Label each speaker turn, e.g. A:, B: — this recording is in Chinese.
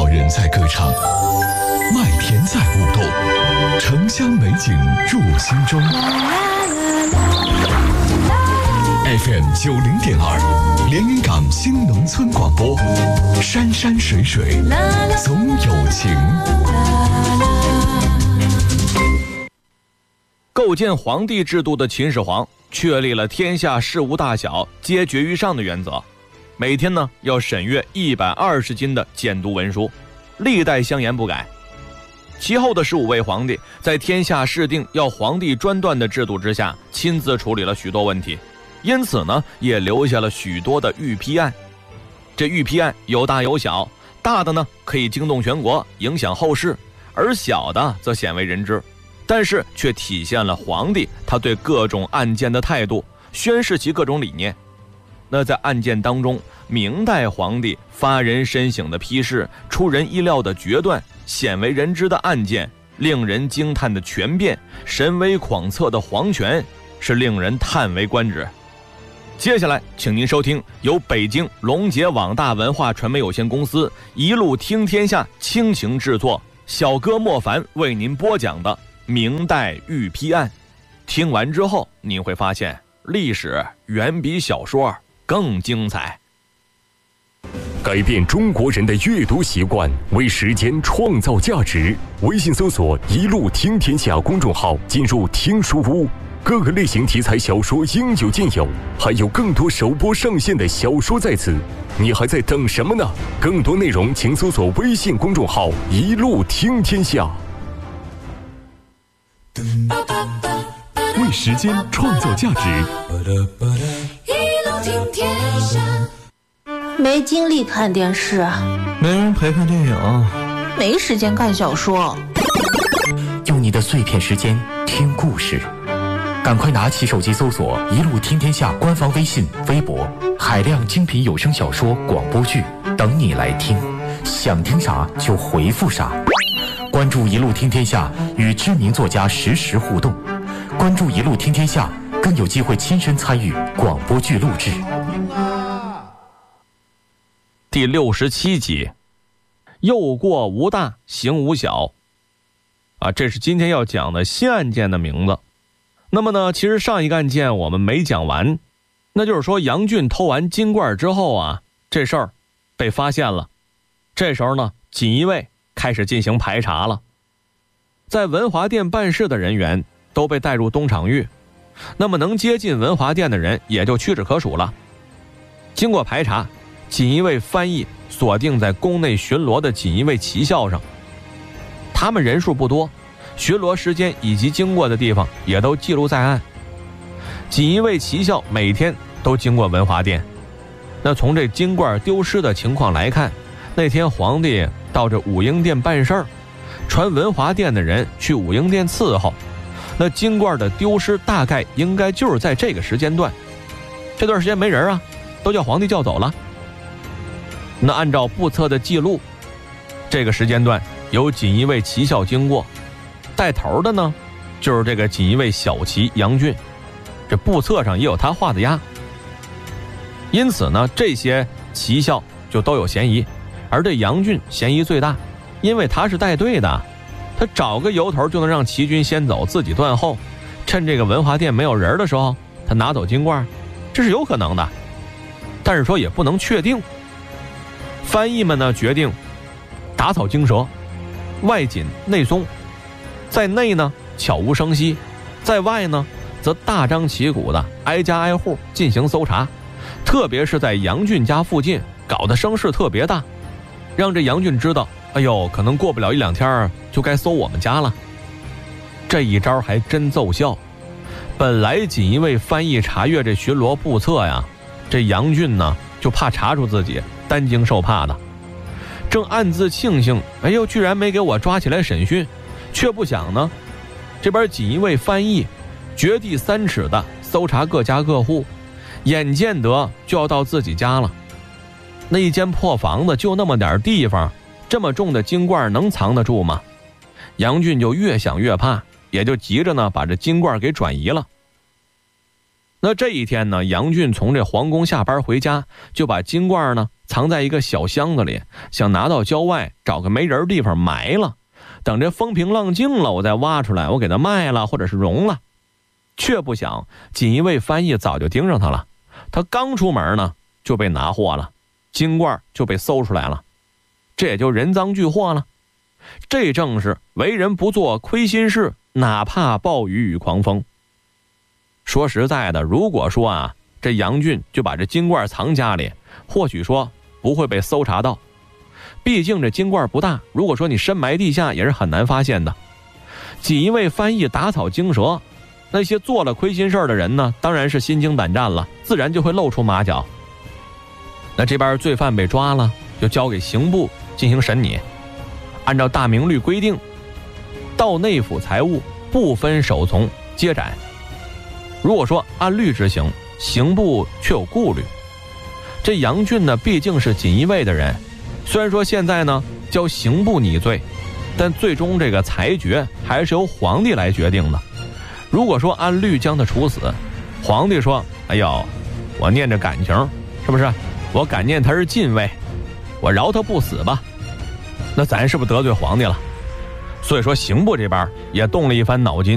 A: 好人在歌唱，麦田在舞动，城乡美景入心中。FM 90.2，连云港新农村广播，山山水水总有情。
B: 构建皇帝制度的秦始皇确立了天下事务大小皆决于上的原则，每天呢要审阅120斤的监督文书，历代相沿不改。其后的15位皇帝在天下事定要皇帝专断的制度之下，亲自处理了许多问题，因此呢也留下了许多的御批案。这御批案有大有小，大的呢可以惊动全国，影响后世，而小的则鲜为人知，但是却体现了皇帝他对各种案件的态度，宣示其各种理念。那在案件当中，明代皇帝发人深省的批示，出人意料的决断，鲜为人知的案件，令人惊叹的权变，神威广测的皇权，是令人叹为观止。接下来请您收听由北京龙杰网大文化传媒有限公司一路听天下倾情制作，小哥莫凡为您播讲的明代御批案。听完之后您会发现，历史远比小说更精彩。
C: 改变中国人的阅读习惯，为时间创造价值。微信搜索一路听天下公众号，进入听书屋，各个类型题材小说应有尽有，还有更多首播上线的小说在此，你还在等什么呢？更多内容请搜索微信公众号一路听天下。
A: 为时间创造价值，
D: 一路听天下。
E: 没精力看电视，
F: 没人陪看电影，
E: 没时间看小说。
G: 用你的碎片时间听故事，赶快拿起手机搜索一路听天下官方微信微博，海量精品有声小说广播剧等你来听，想听啥就回复啥。关注一路听天下，与知名作家实时互动，关注一路听天下，更有机会亲身参与广播剧录制。
B: 第67集，诱过无大，行无小。这是今天要讲的新案件的名字。那么呢，其实上一个案件我们没讲完，那就是说杨俊偷完金罐之后这事儿被发现了。这时候呢，锦衣卫开始进行排查了。在文华殿办事的人员都被带入东厂狱，那么能接近文华殿的人也就屈指可数了。经过排查，锦衣卫翻译锁定在宫内巡逻的锦衣卫旗校上，他们人数不多，巡逻时间以及经过的地方也都记录在案。锦衣卫旗校每天都经过文华殿。那从这金罐丢失的情况来看，那天皇帝到这武英殿办事儿，传文华殿的人去武英殿伺候，那金罐的丢失大概应该就是在这个时间段。这段时间没人都叫皇帝叫走了。那按照簿册的记录，这个时间段有锦衣卫旗校经过，带头的呢就是这个锦衣卫小旗杨俊，这簿册上也有他画的押。因此呢，这些旗校就都有嫌疑，而这杨俊嫌疑最大，因为他是带队的，他找个由头就能让旗军先走，自己断后，趁这个文华殿没有人的时候，他拿走金罐，这是有可能的，但是说也不能确定。翻译们呢决定打草惊蛇，外紧内松，在内呢悄无声息，在外呢则大张旗鼓的挨家挨户进行搜查，特别是在杨俊家附近搞得声势特别大，让这杨俊知道，哎呦，可能过不了一两天就该搜我们家了。这一招还真奏效。本来锦衣卫翻译查阅这巡逻簿册这杨俊呢就怕查出自己，担惊受怕的，正暗自庆幸，哎呦，居然没给我抓起来审讯，却不想呢，这边锦衣卫翻译掘地3尺的搜查各家各户，眼见得就要到自己家了。那一间破房子就那么点地方，这么重的金罐能藏得住吗？杨俊就越想越怕，也就急着呢把这金罐给转移了。那这一天呢，杨俊从这皇宫下班回家，就把金罐呢藏在一个小箱子里，想拿到郊外找个没人地方埋了，等这风平浪静了，我再挖出来，我给它卖了或者是融了。却不想锦衣卫翻译早就盯上他了，他刚出门呢就被拿获了，金罐就被搜出来了，这也就人赃俱获了。这正是为人不做亏心事，哪怕暴雨与狂风。说实在的，如果说这杨俊就把这金罐藏家里，或许说不会被搜查到，毕竟这金罐不大，如果说你深埋地下也是很难发现的。锦衣卫翻译打草惊蛇，那些做了亏心事的人呢，当然是心惊胆战了，自然就会露出马脚。那这边罪犯被抓了，就交给刑部进行审拟，按照大明律规定，到内府财物不分首从皆斩。如果说按律执行，刑部却有顾虑。这杨俊呢毕竟是锦衣卫的人，虽然说现在呢交刑部拟罪，但最终这个裁决还是由皇帝来决定的。如果说按律将他处死，皇帝说哎呦，我念着感情，是不是？我感念他是禁卫，我饶他不死吧，那咱是不是得罪皇帝了？所以说刑部这边也动了一番脑筋，